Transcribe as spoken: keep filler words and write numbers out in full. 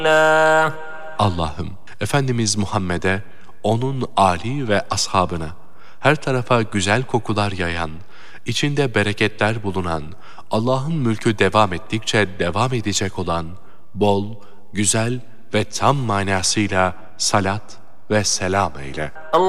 Allah'ım, Efendimiz Muhammed'e, onun âli ve ashabına, her tarafa güzel kokular yayan, içinde bereketler bulunan, Allah'ın mülkü devam ettikçe devam edecek olan, bol, güzel ve tam manasıyla salat ve selam eyle.